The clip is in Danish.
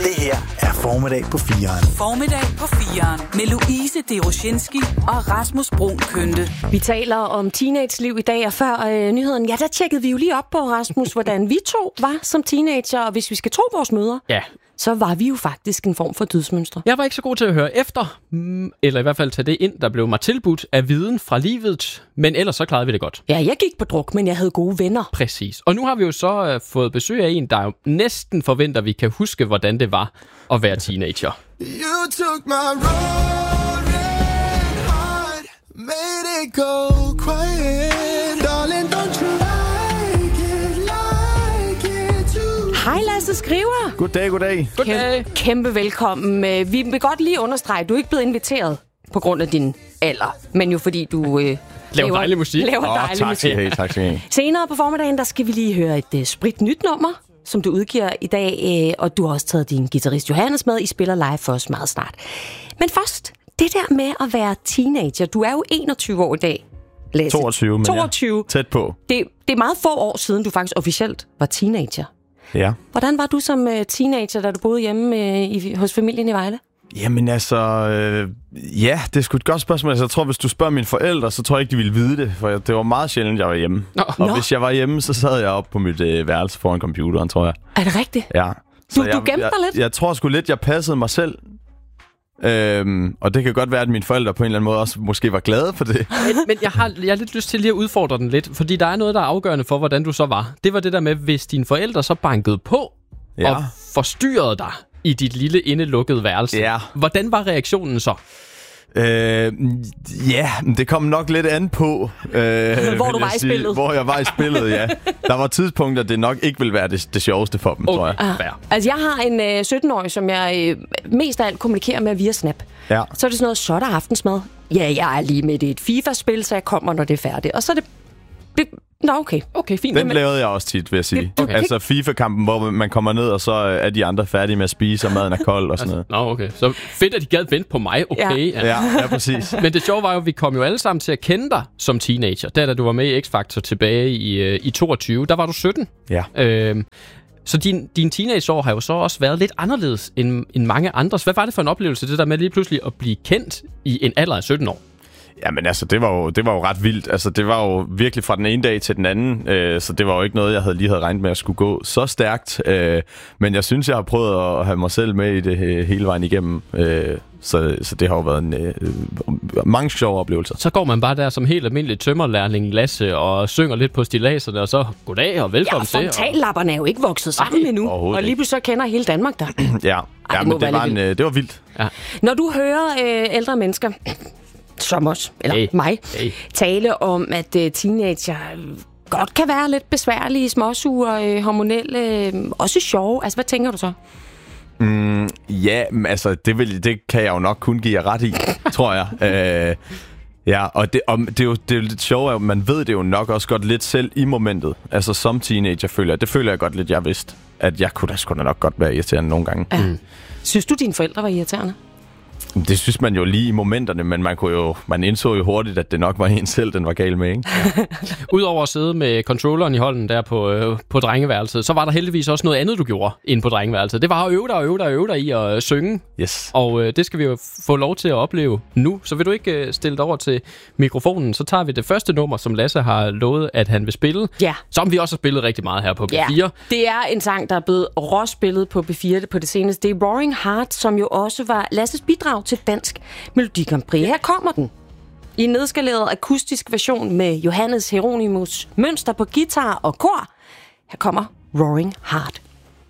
Det her er Formiddag på 4'eren. Formiddag på 4'eren med Louise Deroshinski og Rasmus Bruun Kønte. Vi taler om teenageliv i dag, og før nyheden, ja, der tjekkede vi jo lige op på, Rasmus, hvordan vi to var som teenager, og hvis vi skal tro vores møder, så var vi jo faktisk en form for dydsmønstre. Jeg var ikke så god til at høre efter, eller i hvert fald tage det ind, der blev mig tilbudt af viden fra livet, men ellers så klarede vi det godt. Ja, jeg gik på druk, men jeg havde gode venner. Præcis. Og nu har vi jo så fået besøg af en, der jo næsten forventer, at vi kan huske, hvordan det var at være teenager. You took my road hard, made it go quiet. Darling, don't you like it too? Hej Lasse Skriver. Goddag. Goddag. Kæmpe velkommen. Vi vil godt lige understrege, at du er ikke blevet inviteret på grund af din alder, men jo fordi du laver dejlig musik. Tak skal I have. Senere på formiddagen, der skal vi lige høre et spritnyt nummer, som du udgiver i dag, og du har også taget din guitarist Johannes med. I spiller live for os meget snart. Men først, det der med at være teenager. Du er jo 21 år i dag, Lasse. 22, men 22. Ja, tæt på. Det er meget få år siden, du faktisk officielt var teenager. Ja. Hvordan var du som teenager, da du boede hjemme hos familien i Vejle? Jamen altså, ja, det er sgu et godt spørgsmål. Altså, jeg tror, hvis du spørger mine forældre, så tror jeg ikke, de ville vide det. For det var meget sjældent, jeg var hjemme. Og hvis jeg var hjemme, så sad jeg oppe på mit værelse foran computeren, tror jeg. Er det rigtigt? Ja. Så du gemte dig lidt? Jeg tror sgu lidt, jeg passede mig selv. Og det kan godt være, at mine forældre på en eller anden måde også måske var glade for det. Men jeg har lidt lyst til lige at udfordre den lidt, fordi der er noget, der er afgørende for, hvordan du så var. Det var det der med, hvis dine forældre så bankede på og forstyrrede dig i dit lille indelukkede værelse. Ja. Hvordan var reaktionen så? Ja, det kom nok lidt an på, hvor du var i spillet. Hvor jeg var i spillet, ja. Der var tidspunkter, det nok ikke ville være det sjoveste for dem, tror jeg. Altså, jeg har en 17-årig, som jeg mest af alt kommunikerer med via Snap. Ja. Så er det sådan noget, så er der aftensmad. Ja, jeg er lige med i et FIFA-spil, så jeg kommer, når det er færdigt. Og så er det... Nå, okay, fint. Den lavede jeg også tit, vil jeg sige. Altså FIFA-kampen, hvor man kommer ned, og så er de andre færdige med at spise, og maden er kold og sådan noget. Nå, okay. Så fedt, at de gad vente på mig. Okay. Ja, præcis. Men det sjove var jo, at vi kom jo alle sammen til at kende dig som teenager. Da du var med i X-Factor tilbage i 22, der var du 17. Ja. Så din teenageår har jo så også været lidt anderledes end mange andres. Hvad var det for en oplevelse, det der med lige pludselig at blive kendt i en alder af 17 år? Jamen altså, det var jo ret vildt. Altså, det var jo virkelig fra den ene dag til den anden, så det var jo ikke noget, jeg lige havde regnet med at skulle gå så stærkt. Men jeg synes, jeg har prøvet at have mig selv med i det hele vejen igennem. Så det har jo været mange sjove oplevelser. Så går man bare der som helt almindelig tømmerlærling Lasse og synger lidt på stilladserne, og så goddag og velkommen til. Ja, frontallapperne er jo ikke vokset sammen endnu, og lige pludselig så kender hele Danmark der. Men det var vildt. Ja. Når du hører ældre mennesker... som os, eller mig, tale om, at teenager godt kan være lidt besværlige, småsure, hormonelle, også sjove. Altså, hvad tænker du så? Altså, det kan jeg jo nok kun give jer ret i, tror jeg. Og det er jo lidt sjovt, at man ved det jo nok også godt lidt selv i momentet. Altså, som teenager føler jeg godt lidt, jeg vidste, at jeg kunne da nok godt være irriterende nogle gange. Ja. Synes du, dine forældre var irriterende? Det synes man jo lige i momenterne, men man indså jo hurtigt, at det nok var en selv, den var gal med, ikke? Ja. Udover at sidde med controlleren i hånden der på drengeværelset, så var der heldigvis også noget andet, du gjorde inde på drengeværelset. Det var at øve dig i at synge. Yes. Og det skal vi jo få lov til at opleve nu. Så vil du ikke stille dig over til mikrofonen, så tager vi det første nummer, som Lasse har lovet, at han vil spille. Ja. Som vi også har spillet rigtig meget her på B4. Ja. Det er en sang, der er blevet råspillet på B4 på det seneste. Det er Roaring Heart, som jo også var Lasses bidrag til Dansk Melodi Grand Prix. Her kommer den. I en nedskaleret akustisk version med Johannes Hieronymus Mønster på guitar og kor. Her kommer Roaring Heart.